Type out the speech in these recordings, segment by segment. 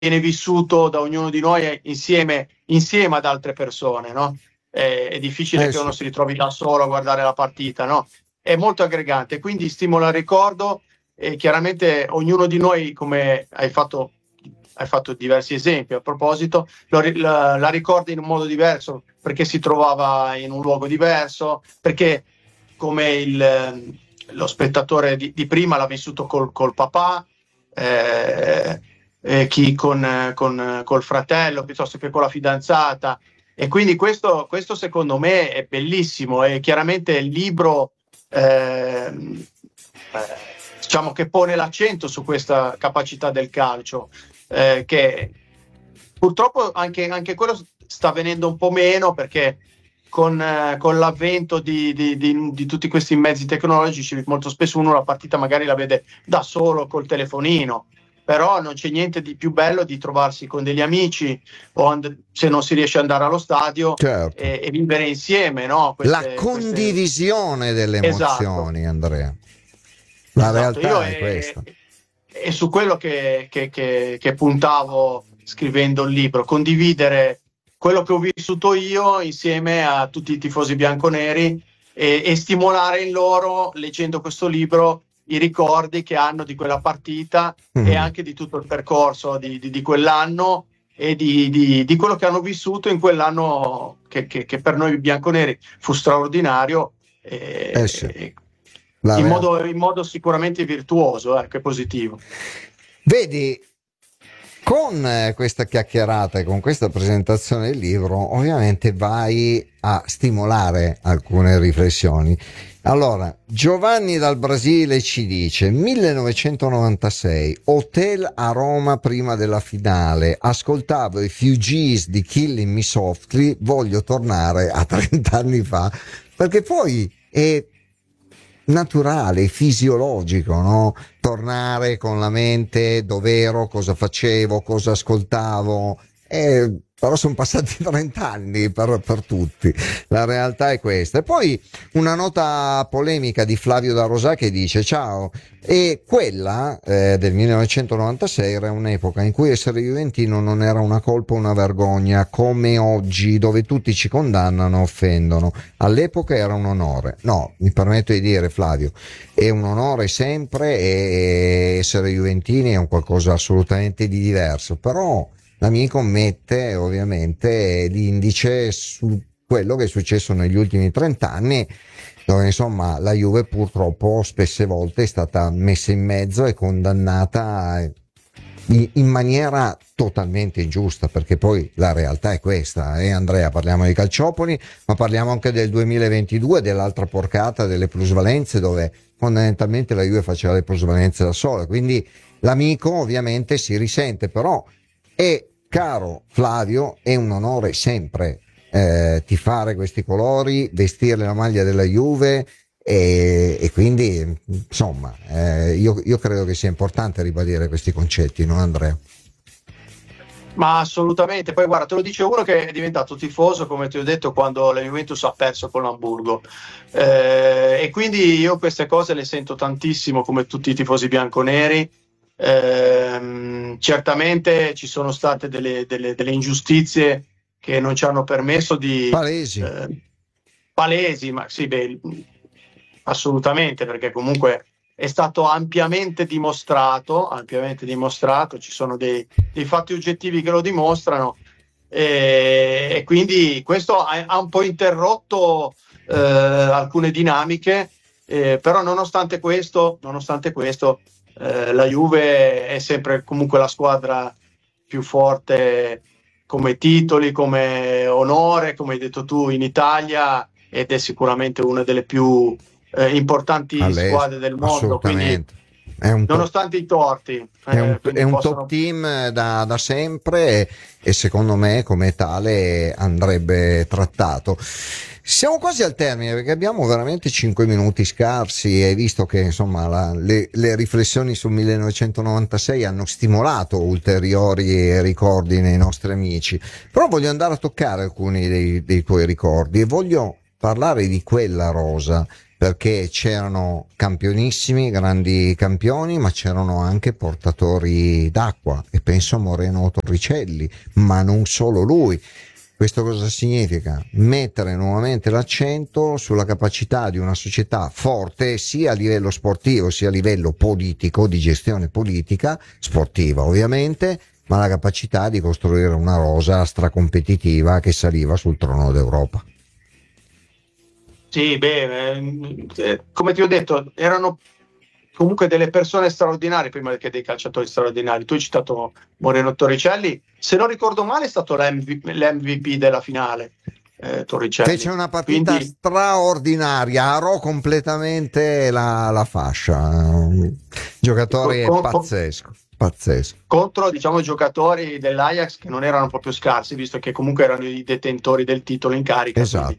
viene vissuto da ognuno di noi insieme ad altre persone, no? È difficile che uno si ritrovi da solo a guardare la partita, no? È molto aggregante, quindi stimola il ricordo, e chiaramente ognuno di noi, come hai fatto diversi esempi a proposito, la ricorda in un modo diverso, perché si trovava in un luogo diverso, perché come lo spettatore di prima l'ha vissuto col papà, chi col fratello, piuttosto che con la fidanzata, e quindi questo secondo me è bellissimo, e chiaramente il libro diciamo che pone l'accento su questa capacità del calcio, che purtroppo anche quello sta avvenendo un po' meno, perché con l'avvento di tutti questi mezzi tecnologici molto spesso uno la partita magari la vede da solo col telefonino, però non c'è niente di più bello di trovarsi con degli amici, o se non si riesce ad andare allo stadio, certo, e vivere insieme, no? La condivisione delle emozioni, esatto. Andrea, la realtà è questa. È su quello che puntavo scrivendo il libro: condividere quello che ho vissuto io insieme a tutti i tifosi bianconeri, e stimolare in loro, leggendo questo libro, i ricordi che hanno di quella partita, e anche di tutto il percorso di quell'anno, e di quello che hanno vissuto in quell'anno che per noi bianconeri fu straordinario, sì. in modo sicuramente virtuoso, che positivo. Vedi, con questa chiacchierata e con questa presentazione del libro ovviamente vai a stimolare alcune riflessioni. Allora, Giovanni dal Brasile ci dice: 1996, hotel a Roma prima della finale, ascoltavo i Fugees di Killing Me Softly, voglio tornare a 30 anni fa, perché poi è naturale, fisiologico, no? Tornare con la mente dov'ero, cosa facevo, cosa ascoltavo, però sono passati 30 anni per tutti, la realtà è questa. E poi una nota polemica di Flavio da Rosà che dice: ciao, e quella del 1996 era un'epoca in cui essere juventino non era una colpa o una vergogna come oggi, dove tutti ci condannano, offendono. All'epoca era un onore. No, mi permetto di dire, Flavio, è un onore sempre, e essere juventini è un qualcosa assolutamente di diverso, però l'amico mette ovviamente l'indice su quello che è successo negli ultimi 30 anni, dove insomma la Juve purtroppo spesse volte è stata messa in mezzo e condannata in maniera totalmente ingiusta, perché poi la realtà è questa, Andrea, parliamo di calciopoli, ma parliamo anche del 2022, dell'altra porcata delle plusvalenze, dove fondamentalmente la Juve faceva le plusvalenze da sola, quindi l'amico ovviamente si risente, però è, caro Flavio, è un onore sempre tifare questi colori, vestire la maglia della Juve, e quindi insomma io credo che sia importante ribadire questi concetti, no Andrea? Ma assolutamente, poi guarda, te lo dice uno che è diventato tifoso, come ti ho detto, quando la Juventus ha perso con l'Hamburgo, e quindi io queste cose le sento tantissimo, come tutti i tifosi bianconeri. Certamente ci sono state delle ingiustizie che non ci hanno permesso di palesi, ma sì, assolutamente, perché comunque è stato ampiamente dimostrato, ci sono dei fatti oggettivi che lo dimostrano, e quindi questo ha un po' interrotto alcune dinamiche, però nonostante questo la Juve è sempre comunque la squadra più forte come titoli, come onore, come hai detto tu, in Italia, ed è sicuramente una delle più importanti squadre del mondo, quindi nonostante i torti è un top team da sempre, e secondo me come tale andrebbe trattato. Siamo quasi al termine, perché abbiamo veramente 5 minuti scarsi, e visto che insomma le riflessioni sul 1996 hanno stimolato ulteriori ricordi nei nostri amici, però voglio andare a toccare alcuni dei tuoi ricordi, e voglio parlare di quella rosa perché c'erano campionissimi, grandi campioni, ma c'erano anche portatori d'acqua, e penso a Moreno Torricelli, ma non solo lui. Questo cosa significa? Mettere nuovamente l'accento sulla capacità di una società forte sia a livello sportivo sia a livello politico, di gestione politica, sportiva ovviamente, ma la capacità di costruire una rosa stracompetitiva che saliva sul trono d'Europa. Sì, come ti ho detto, erano comunque delle persone straordinarie prima che dei calciatori straordinari. Tu hai citato Moreno Torricelli, se non ricordo male è stato l'MVP della finale, Torricelli. Fece una partita Quindi, straordinaria, arò completamente la fascia, giocatore pazzesco. Contro, diciamo, giocatori dell'Ajax che non erano proprio scarsi, visto che comunque erano i detentori del titolo in carica. Esatto.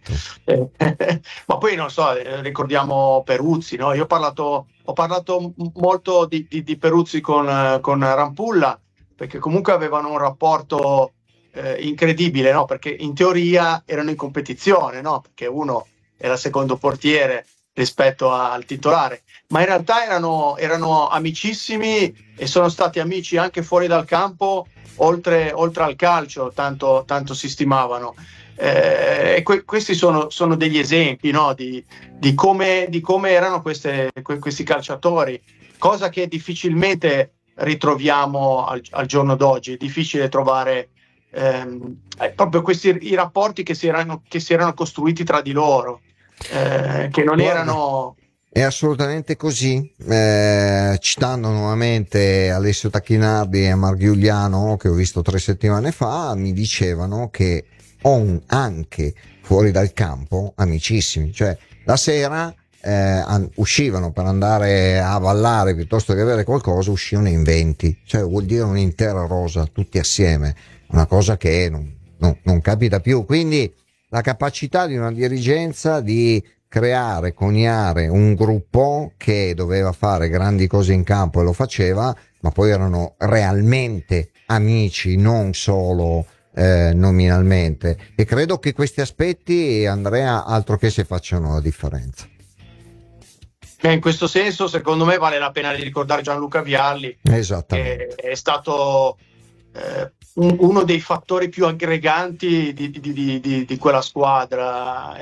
Ma poi non so, ricordiamo Peruzzi, no? Io ho parlato molto di Peruzzi con Rampulla, perché comunque avevano un rapporto incredibile, no? Perché in teoria erano in competizione, no? Perché uno era secondo portiere rispetto al titolare, ma in realtà erano amicissimi e sono stati amici anche fuori dal campo, oltre al calcio, tanto si stimavano. E questi sono degli esempi, no? di come erano questi calciatori, cosa che difficilmente ritroviamo al giorno d'oggi. È difficile trovare proprio i rapporti che si erano costruiti tra di loro. Che non erano. È assolutamente così. Citando nuovamente Alessio Tacchinardi e Marghiuliano, che ho visto 3 settimane fa, mi dicevano che anche fuori dal campo amicissimi, cioè la sera uscivano per andare a ballare piuttosto che avere qualcosa, uscivano in 20, cioè vuol dire un'intera rosa tutti assieme, una cosa che non capita più. Quindi la capacità di una dirigenza di creare, coniare un gruppo che doveva fare grandi cose in campo e lo faceva, ma poi erano realmente amici, non solo nominalmente. E credo che questi aspetti, Andrea, altro che se facciano la differenza. In questo senso, secondo me, vale la pena di ricordare Gianluca Vialli, che è stato uno dei fattori più aggreganti di quella squadra.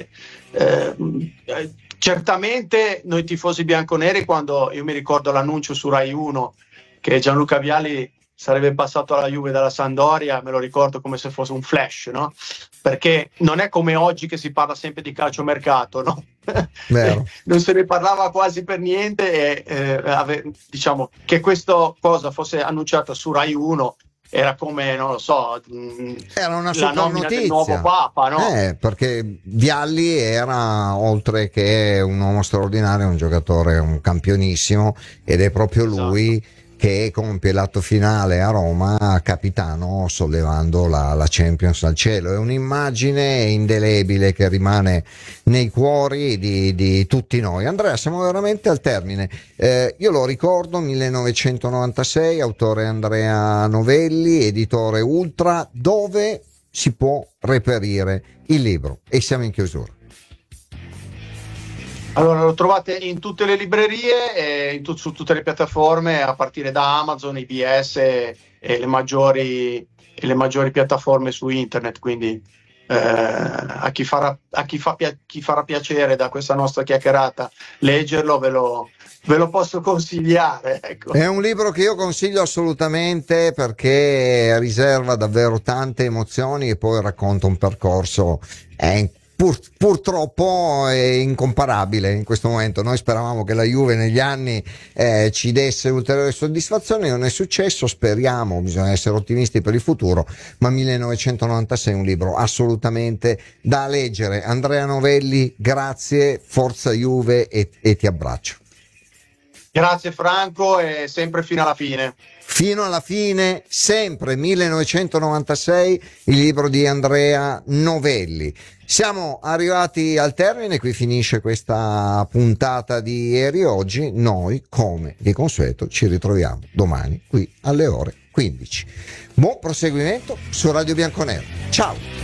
Certamente noi tifosi bianconeri, quando io mi ricordo l'annuncio su Rai 1 che Gianluca Vialli sarebbe passato alla Juve dalla Sampdoria, me lo ricordo come se fosse un flash, no? Perché non è come oggi che si parla sempre di calciomercato, no? Non se ne parlava quasi per niente, e diciamo che questa cosa fosse annunciata su Rai 1 era come, non lo so, era una la nomina notizia del nuovo Papa, no? Perché Vialli era, oltre che un uomo straordinario, un giocatore, un campionissimo, ed è proprio lui che compie l'atto finale a Roma, capitano, sollevando la Champions al cielo. È un'immagine indelebile che rimane nei cuori di tutti noi. Andrea, siamo veramente al termine. Io lo ricordo, 1996, autore Andrea Novelli, editore Ultra. Dove si può reperire il libro? E siamo in chiusura. Allora, lo trovate in tutte le librerie e su tutte le piattaforme, a partire da Amazon, IBS e le maggiori piattaforme su internet. Quindi a chi farà piacere da questa nostra chiacchierata leggerlo, ve lo posso consigliare, ecco. È un libro che io consiglio assolutamente, perché riserva davvero tante emozioni e poi racconta un percorso purtroppo è incomparabile in questo momento. Noi speravamo che la Juve negli anni ci desse ulteriori soddisfazioni, non è successo. Speriamo, bisogna essere ottimisti per il futuro, ma 1996 è un libro assolutamente da leggere. Andrea Novelli, grazie, forza Juve, e ti abbraccio. Grazie Franco, e sempre fino alla fine. Fino alla fine, sempre 1996, il libro di Andrea Novelli. Siamo arrivati al termine, qui finisce questa puntata di ieri. Oggi noi, come di consueto, ci ritroviamo domani qui alle ore 15. Buon proseguimento su Radio Bianconero. Ciao!